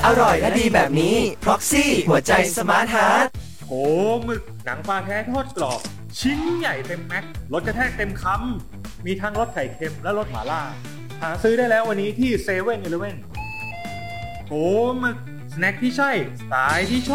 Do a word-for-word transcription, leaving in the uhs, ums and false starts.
อร่อยและดีแบบนี้ Proxy หัวใจสมาร์ทฮาร์ทโหหมึกหนังปลาแท้ทอดกรอบชิ้นใหญ่เต็มแม็กรสกระแทกเต็มคำมีทั้งรสไข่เค็มและรสหม่าล่าหาซื้อได้แล้ววันนี้ที่เซเว่นอีเลฟเว่นโหหมึกสแน็คที่ใช่สไตล์ที่ชอบ